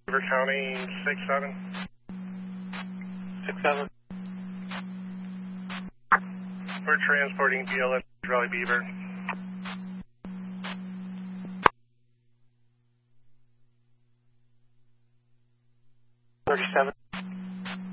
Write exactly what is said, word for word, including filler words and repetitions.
Beaver County, six seven. six seven. We're transporting B L S Raleigh Beaver. thirty-seven.